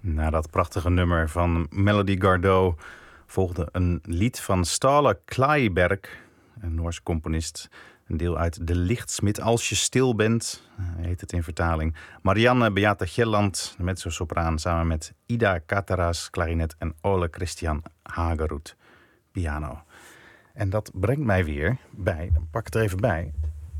Na dat prachtige nummer van Melody Gardot volgde een lied van Ståle Kleiberg, een Noorse componist. Een deel uit De Lichtsmid, Als je stil bent, heet het in vertaling. Marianne Beate Gjelland, de mezzosopraan, samen met Ida Kataras, klarinet en Ole Christian Hageroet, piano. En dat brengt mij weer bij, pak het er even bij.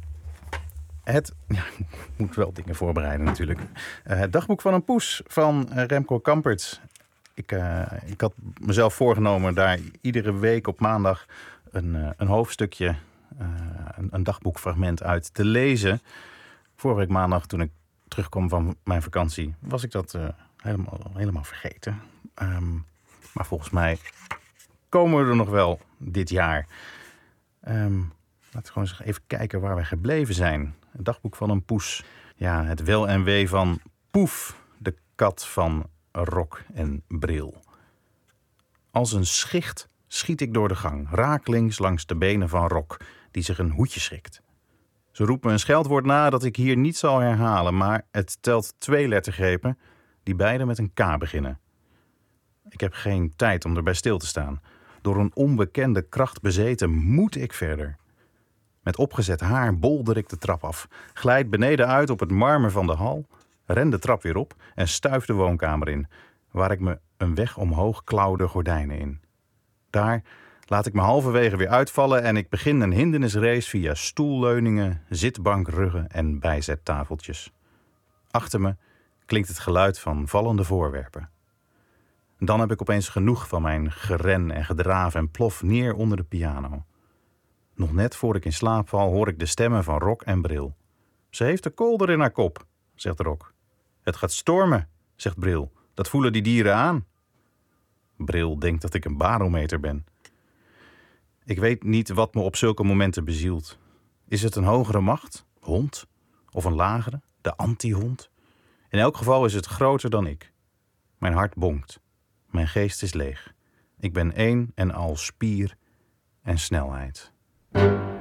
Ik moet wel dingen voorbereiden natuurlijk. Het dagboek van een poes van Remco Kamperts. Ik had mezelf voorgenomen daar iedere week op maandag een hoofdstukje, een dagboekfragment uit te lezen. Vorige week maandag, toen ik terugkwam van mijn vakantie, was ik dat helemaal vergeten. Maar volgens mij komen we er nog wel dit jaar. Laten we gewoon eens even kijken waar we gebleven zijn. Het dagboek van een poes. Ja, het wel en wee van Poef, de kat van Rok en Bril. Als een schicht schiet ik door de gang, rakelings langs de benen van Rok, die zich een hoedje schrikt. Ze roept me een scheldwoord na dat ik hier niet zal herhalen, maar het telt 2 lettergrepen die beide met een K beginnen. Ik heb geen tijd om erbij stil te staan. Door een onbekende kracht bezeten moet ik verder. Met opgezet haar bolder ik de trap af, glijd beneden uit op het marmer van de hal, ren de trap weer op en stuif de woonkamer in, waar ik me een weg omhoog klauw de gordijnen in. Daar laat ik me halverwege weer uitvallen en ik begin een hindernisrace via stoelleuningen, zitbankruggen en bijzettafeltjes. Achter me klinkt het geluid van vallende voorwerpen. Dan heb ik opeens genoeg van mijn geren en gedraaf en plof neer onder de piano. Nog net voor ik in slaap val hoor ik de stemmen van Rok en Bril. Ze heeft de kolder in haar kop, zegt Rok. Het gaat stormen, zegt Bril. Dat voelen die dieren aan. Bril denkt dat ik een barometer ben. Ik weet niet wat me op zulke momenten bezielt. Is het een hogere macht, hond, of een lagere, de anti-hond? In elk geval is het groter dan ik. Mijn hart bonkt. Mijn geest is leeg. Ik ben één en al spier en snelheid.